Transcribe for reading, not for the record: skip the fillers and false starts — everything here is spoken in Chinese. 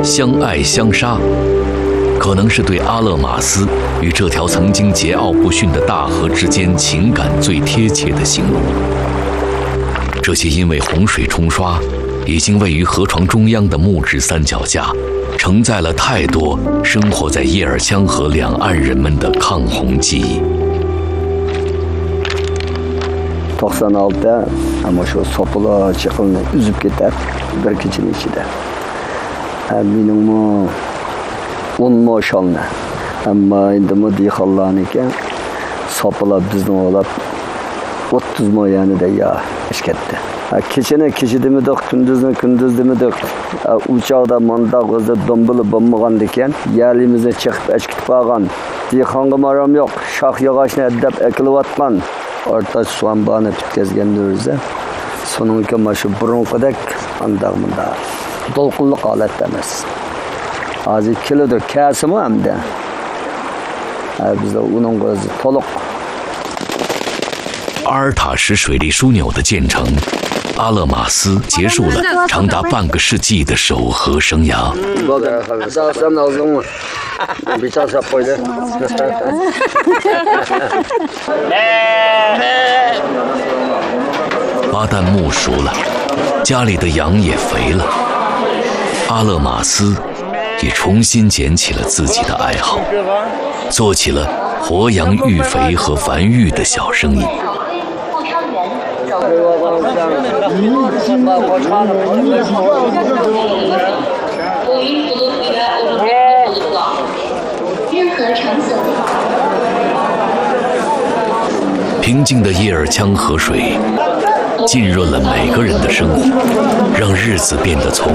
相爱相杀，可能是对阿勒玛斯与这条曾经桀骜不驯的大河之间情感最贴切的形容。这些因为洪水冲刷，已经位于河床中央的木质三脚架，承载了太多生活在叶尔羌河两岸人们的抗洪记忆。 96'da ama şu sopula çıkılını üzüp gider bir kişinin içinde. Benim 10 moşalına. Ama indi mi diyhallan iken sopula bizden olap 30 mo yani de ya işketti. Keçene keçi demedik, gündüz demedik. Uçakda mandak özde dombulu bombağan diken yerlimizde çıkıp eşkitip ağan. Diyhanğı maram yok, şah yağaçını edip ekilivatkan. Orta soğan bağını bitkizgendiğimizde sonun iki maşı burunqıdak andağımında dolqunluq alet demez. Azı kiloda kesimi hem de bizde onun gözü toluk. 阿尔塔什水利枢纽的建成，阿勒玛斯结束了长达半个世纪的守河生涯。巴旦木熟了，家里的羊也肥了，阿勒玛斯也重新捡起了自己的爱好，做起了活羊育肥和繁育的小生意。平静的叶尔羌河水浸润了每个人的生活，让日子变得从